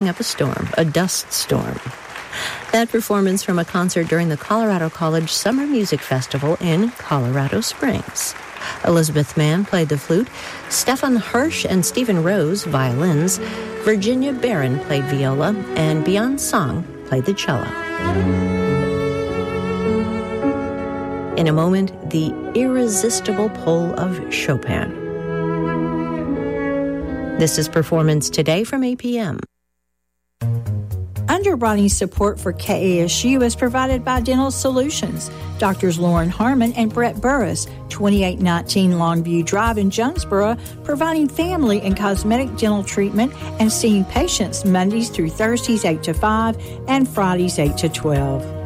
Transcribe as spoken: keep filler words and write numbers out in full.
up a storm, a dust storm. That performance from a concert during the Colorado College Summer Music Festival in Colorado Springs. Elizabeth Mann played the flute, Stefan Hirsch and Stephen Rose violins, Virginia Barron played viola, and Beyond Song played the cello. In a moment, the irresistible pull of Chopin. This is Performance Today from A P M. Underwriting support for K A S U is provided by Dental Solutions. Doctors Lauren Harmon and Brett Burris, twenty-eight nineteen Longview Drive in Jonesboro, providing family and cosmetic dental treatment and seeing patients Mondays through Thursdays eight to five and Fridays eight to twelve.